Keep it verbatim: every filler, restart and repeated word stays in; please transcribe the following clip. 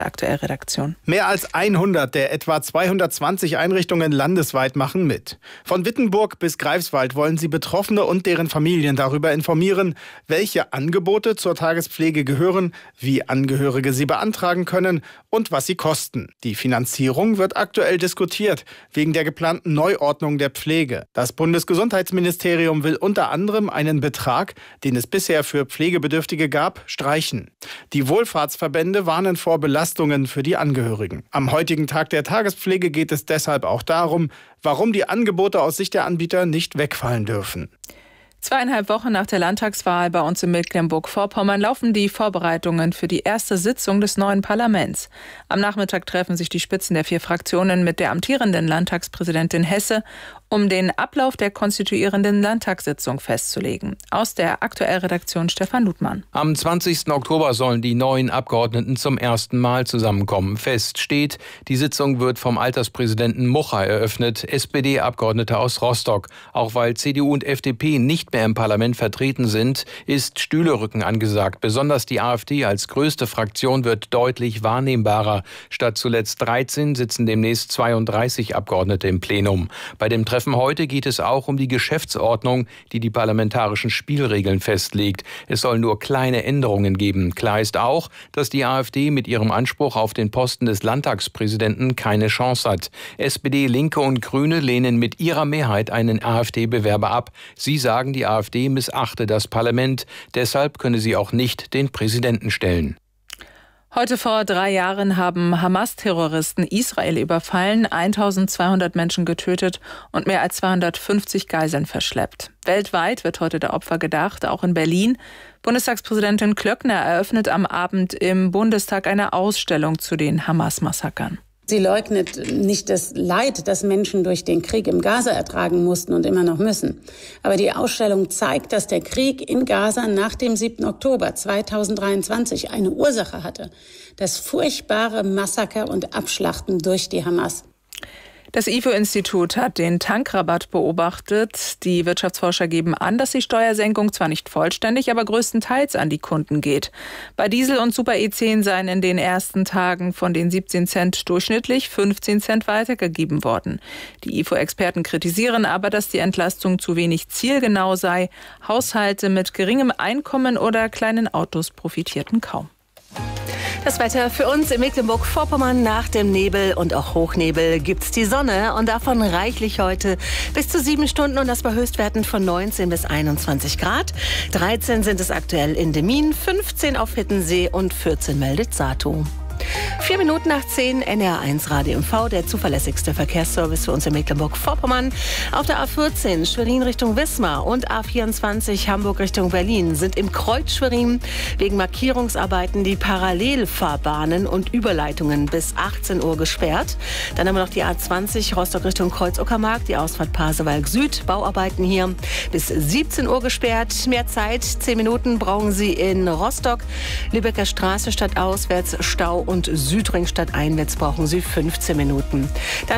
Aktuell-Redaktion. Mehr als hundert der etwa zweihundertzwanzig Einrichtungen landesweit machen mit. Von Wittenburg bis Greifswald wollen sie Betroffene und deren Familien darüber informieren, welche Angebote zur Tagespflege gehören, wie Angehörige sie beantragen können und was sie kosten. Die Finanzierung wird aktuell diskutiert, wegen der geplanten Neuordnung der Pflege. Das Bundesgesundheitsministerium will unter anderem einen Betrag, den es bisher für Pflegebedürftige gab, streichen. Die Wohlfahrtsverbände warnen vor Belastungen für die Angehörigen. Am heutigen Tag der Tagespflege geht es deshalb auch darum, warum die Angebote aus Sicht der Anbieter nicht wegfallen dürfen. Zweieinhalb Wochen nach der Landtagswahl bei uns in Mecklenburg-Vorpommern laufen die Vorbereitungen für die erste Sitzung des neuen Parlaments. Am Nachmittag treffen sich die Spitzen der vier Fraktionen mit der amtierenden Landtagspräsidentin Hesse, um den Ablauf der konstituierenden Landtagssitzung festzulegen. Aus der Aktuell-Redaktion Stefan Ludmann. Am zwanzigsten Oktober sollen die neuen Abgeordneten zum ersten Mal zusammenkommen. Fest steht, die Sitzung wird vom Alterspräsidenten Mucha eröffnet, S P D-Abgeordneter aus Rostock. Auch weil C D U und F D P nicht mehr im Parlament vertreten sind, ist Stühlerücken angesagt. Besonders die AfD als größte Fraktion wird deutlich wahrnehmbarer. Statt zuletzt dreizehn sitzen demnächst zweiunddreißig Abgeordnete im Plenum. Bei dem Treffen heute geht es auch um die Geschäftsordnung, die die parlamentarischen Spielregeln festlegt. Es soll nur kleine Änderungen geben. Klar ist auch, dass die AfD mit ihrem Anspruch auf den Posten des Landtagspräsidenten keine Chance hat. S P D, Linke und Grüne lehnen mit ihrer Mehrheit einen AfD-Bewerber ab. Sie sagen, die AfD missachte das Parlament. Deshalb könne sie auch nicht den Präsidenten stellen. Heute vor drei Jahren haben Hamas-Terroristen Israel überfallen, eintausendzweihundert Menschen getötet und mehr als zweihundertfünfzig Geiseln verschleppt. Weltweit wird heute der Opfer gedacht, auch in Berlin. Bundestagspräsidentin Klöckner eröffnet am Abend im Bundestag eine Ausstellung zu den Hamas-Massakern. Sie leugnet nicht das Leid, das Menschen durch den Krieg im Gaza ertragen mussten und immer noch müssen. Aber die Ausstellung zeigt, dass der Krieg in Gaza nach dem siebten Oktober zweitausenddreiundzwanzig eine Ursache hatte: das furchtbare Massaker und Abschlachten durch die Hamas. Das I F O-Institut hat den Tankrabatt beobachtet. Die Wirtschaftsforscher geben an, dass die Steuersenkung zwar nicht vollständig, aber größtenteils an die Kunden geht. Bei Diesel und Super E zehn seien in den ersten Tagen von den siebzehn Cent durchschnittlich fünfzehn Cent weitergegeben worden. Die I F O-Experten kritisieren aber, dass die Entlastung zu wenig zielgenau sei. Haushalte mit geringem Einkommen oder kleinen Autos profitierten kaum. Das Wetter für uns in Mecklenburg-Vorpommern: nach dem Nebel und auch Hochnebel gibt's die Sonne und davon reichlich heute bis zu sieben Stunden und das bei Höchstwerten von neunzehn bis einundzwanzig Grad. dreizehn sind es aktuell in Demmin, fünfzehn auf Hittensee und vierzehn meldet Satow. Vier Minuten nach zehn, N R eins Radio M V, der zuverlässigste Verkehrsservice für uns in Mecklenburg-Vorpommern. Auf der A vierzehn Schwerin Richtung Wismar und A vierundzwanzig Hamburg Richtung Berlin sind im Kreuz Schwerin wegen Markierungsarbeiten die Parallelfahrbahnen und Überleitungen bis achtzehn Uhr gesperrt. Dann haben wir noch die A zwanzig Rostock Richtung Kreuz-Uckermark, die Ausfahrt Pasewalk Süd, Bauarbeiten hier bis siebzehn Uhr gesperrt. Mehr Zeit, zehn Minuten brauchen Sie in Rostock. Lübecker Straße stadtauswärts Stau und Südring stadteinwärts brauchen Sie fünfzehn Minuten. Dann